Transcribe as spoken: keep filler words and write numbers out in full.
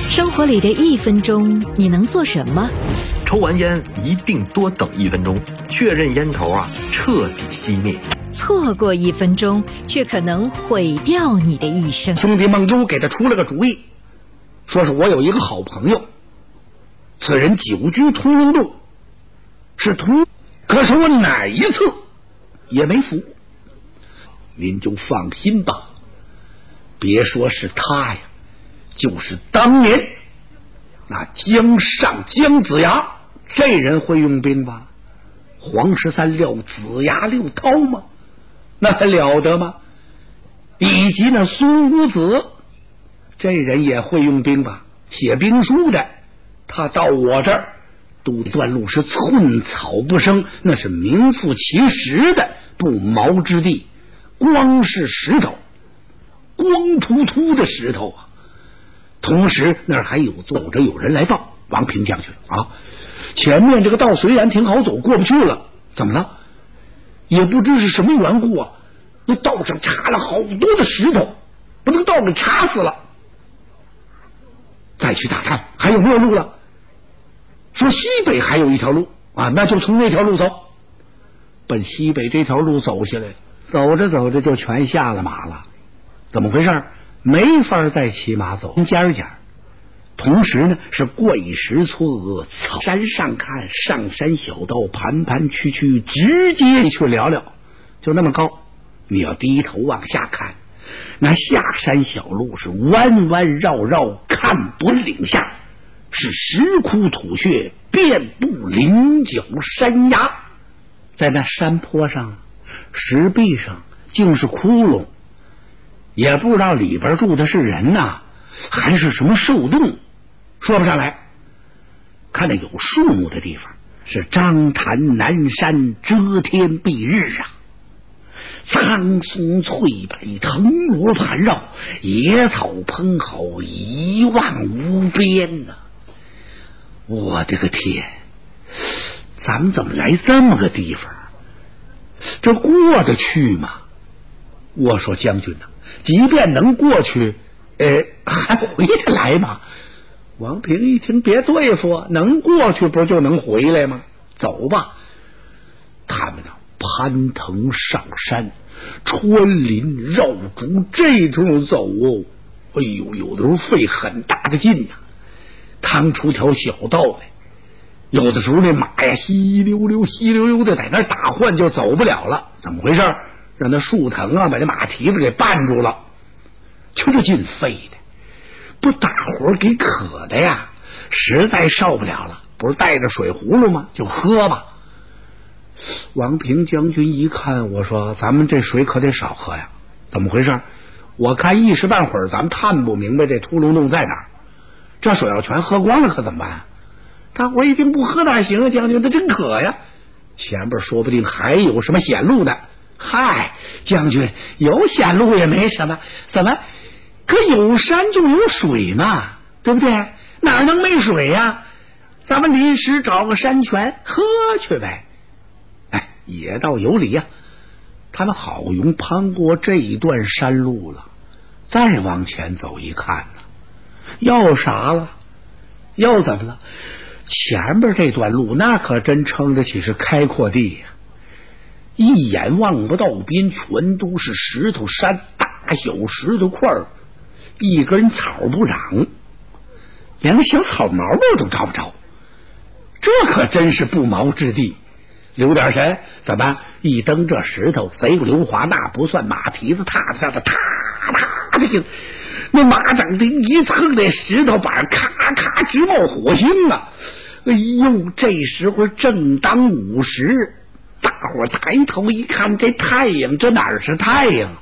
生活里的一分钟，你能做什么？ 抽完烟一定多等一分钟，确认烟头啊彻底熄灭。 错过一分钟，却可能毁掉你的一生。 兄弟孟州给他出了个主意，说是我有一个好朋友，此人久居屠龙洞，是屠，可是我哪一次也没服。您就放心吧，别说是他呀，就是当年那江上姜子牙，这人会用兵吧？黄十三撂子牙六韬吗？那还了得吗？以及那苏武子，这人也会用兵吧？写兵书的，他到我这儿都段路是寸草不生，那是名副其实的不毛之地，光是石头，光秃秃的石头啊！同时那儿还有走着有人来报，王平将军啊，前面这个道虽然挺好走，过不去了，怎么了？也不知是什么缘故啊，那道上插了好多的石头，不能道给插死了。再去打探还有没有路了，说西北还有一条路啊，那就从那条路走。奔西北这条路走下来，走着走着就全下了马了。怎么回事？没法再骑马走，尖尖。同时呢，是怪石错草山上看，上山小道盘盘曲曲，直接去聊聊，就那么高。你要低头往下看，那下山小路是弯弯绕绕，看不岭下是石窟土穴，遍布棱角山崖。在那山坡上石壁上竟是窟窿，也不知道里边住的是人呐、啊，还是什么兽洞，说不上来。看那有树木的地方是张潭南山，遮天蔽日啊，苍松翠柏，藤萝盘绕，野草蓬好，一望无边呐、啊！我的个天，咱们怎么来这么个地方？这过得去吗？我说将军呐、啊，即便能过去，呃，还回得来吗？王平一听，别对付，能过去不就能回来吗？走吧。他们呢，攀藤上山，穿林绕竹，这种走哦，哎呦，有的时候费很大的劲呐、啊，趟出条小道来。有的时候那马呀，稀溜溜稀溜溜的在那打晃，就走不了了。怎么回事？让那树藤啊把那马蹄子给绊住了，就这劲费的，不打活给渴的呀，实在受不了了，不是带着水葫芦吗？就喝吧。王平将军一看，我说咱们这水可得少喝呀。怎么回事？我看一时半会儿咱们探不明白这屠龙洞在哪儿，这水要全喝光了可怎么办？大伙一听不喝哪行啊，将军他真渴呀，前边说不定还有什么险路呢。嗨，将军有险路也没什么，怎么可有山就有水嘛，对不对？哪能没水呀？咱们临时找个山泉喝去呗。哎，也倒有理呀、啊。他们好容易攀过这一段山路了，再往前走一看呢，要啥了？要怎么了？前边这段路那可真称得起是开阔地呀、啊，一眼望不到边，全都是石头山，大小石头块，一根草不长，连个小草毛都找不着，这可真是不毛之地。留点神，怎么一蹬这石头，贼溜滑，那不算，马蹄子踏上的踏踏的，那马掌钉一蹭那石头板，咔咔直冒火星啊！哎呦，这时候正当午时，大伙抬头一看，这太阳，这哪是太阳？